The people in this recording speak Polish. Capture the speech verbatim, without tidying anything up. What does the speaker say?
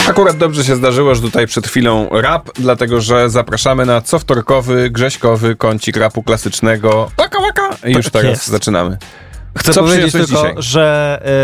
Akurat dobrze się zdarzyło, że tutaj przed chwilą rap, dlatego że zapraszamy na cowtorkowy, grześkowy kącik rapu klasycznego. Waka, waka! I już Tak teraz jest. zaczynamy. Chcę Co powiedzieć przyniosłeś tylko, dzisiaj? że